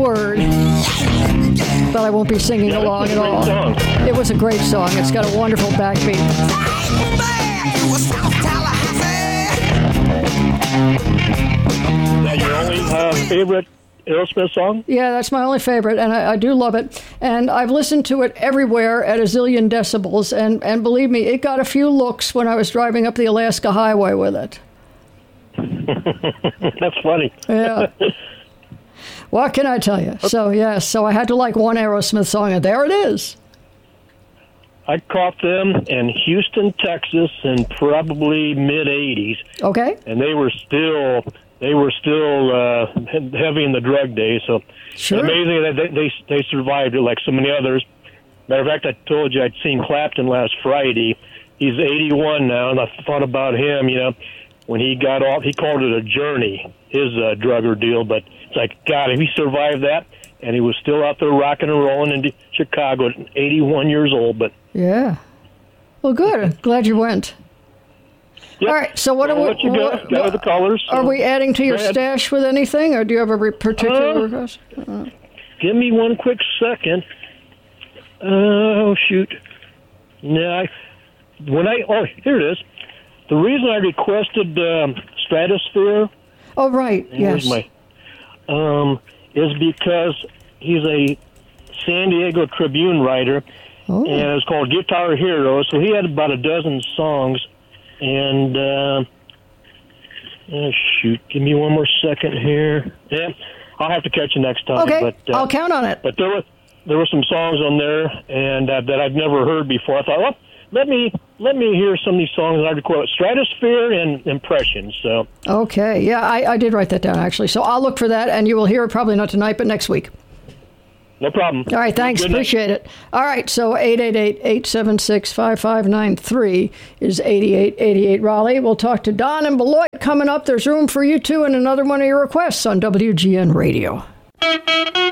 word. But I won't be singing along at all. Song. It was a great song. It's got a wonderful backbeat. Is that your only favorite Aerosmith song? Yeah, that's my only favorite, and I do love it. And I've listened to it everywhere at a zillion decibels, and believe me, it got a few looks when I was driving up the Alaska Highway with it. That's funny. Yeah. What can I tell you? So, yes, so I had to like one Aerosmith song, and there it is. I caught them in Houston, Texas, in probably mid-'80s. Okay. And they were still heavy in the drug days. So Sure. amazing that they survived it like so many others. Matter of fact, I told you I'd seen Clapton last Friday. He's 81 now, and I thought about him. You know, when he got off, he called it a journey, his drug ordeal. But it's like, God, if he survived that, and he was still out there rocking and rolling in Chicago at 81 years old. But Yeah. Well, good. Glad you went. yep. All right. So what I'll are we? let you go. Gather the colors. Are we adding to your Go ahead. stash with anything, or do you have a particular request? Give me one quick second. Oh, shoot. No, here it is. The reason I requested Stratosphere Oh, right. Where's Yes. is because he's a San Diego Tribune writer, Oh. and it's called Guitar Hero. So he had about a dozen songs, and give me one more second here. Yeah, I'll have to catch you next time. Okay. But, I'll count on it. But there were some songs on there, and that I've never heard before. I thought, well, let me hear some of these songs. And I recorded Stratosphere and Impressions. So Okay. Yeah, I did write that down, actually. So I'll look for that, and you will hear it probably not tonight, but next week. no problem. All right, thanks. Good night. Appreciate it. All right, so 888-876-5593 is 8888 Raleigh. We'll talk to Don and Beloit coming up. There's room for you, too, and another one of your requests on WGN Radio.